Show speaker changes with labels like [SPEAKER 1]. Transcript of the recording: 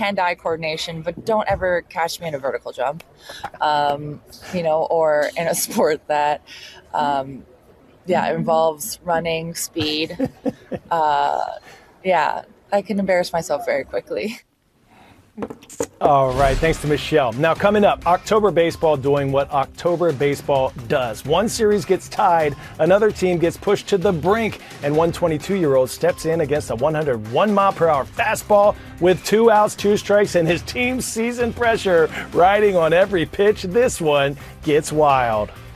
[SPEAKER 1] hand-eye coordination, but don't ever catch me in a vertical jump, or in a sport that, involves running, speed. I can embarrass myself very quickly.
[SPEAKER 2] All right, thanks to Michelle. Now coming up, October baseball doing what October baseball does. One series gets tied, another team gets pushed to the brink, and one 22-year-old steps in against a 101-mile-per-hour fastball with 2 outs, 2 strikes, and his team's season pressure riding on every pitch. This one gets wild.